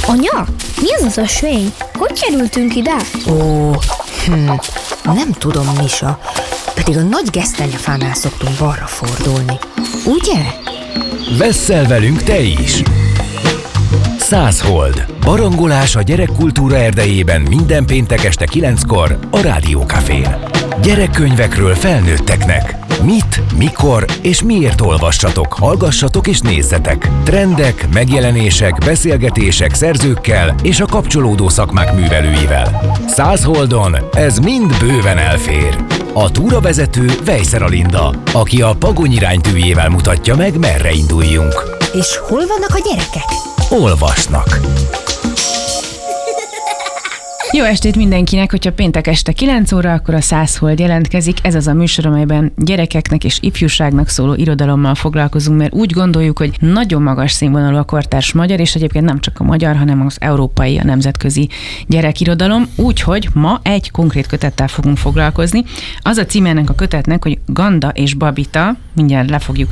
Anya, mi az az ösvény? Hogy kerültünk ide? Nem tudom, Misa. Pedig a nagy gesztenyefánál szoktunk balra fordulni. Ugye? Vesszel velünk te is! 100 hold. Barangolás a gyerekkultúra erdejében minden péntek este 9-kor a Rádiókafén. Gyerekkönyvekről felnőtteknek. Mit, mikor és miért olvassatok, hallgassatok és nézzetek. Trendek, megjelenések, beszélgetések szerzőkkel és a kapcsolódó szakmák művelőivel. 100 holdon ez mind bőven elfér. A túravezető Vejszer Alinda, aki a Pagony iránytűjével mutatja meg, merre induljunk. És hol vannak a gyerekek? Olvasnak. Jó estét mindenkinek, hogyha péntek este 9 óra, akkor a 100 hold jelentkezik. Ez az a műsor, amelyben gyerekeknek és ifjúságnak szóló irodalommal foglalkozunk, mert úgy gondoljuk, hogy nagyon magas színvonalú a kortárs magyar, és egyébként nem csak a magyar, hanem az európai, a nemzetközi gyerekirodalom. Úgyhogy ma egy konkrét kötettel fogunk foglalkozni. Az a címe ennek a kötetnek, hogy Ganda és Babita, mindjárt le fogjuk